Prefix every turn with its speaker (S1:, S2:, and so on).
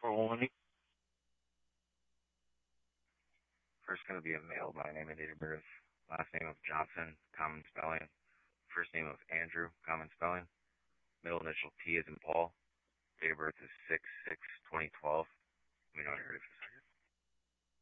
S1: 411.
S2: First going to be a male by name and date of birth. Last name of Johnson, common spelling. First name of Andrew, common spelling. Middle initial P as in Paul. Date of birth is 6/6/2012. Let me know when you're ready for a second.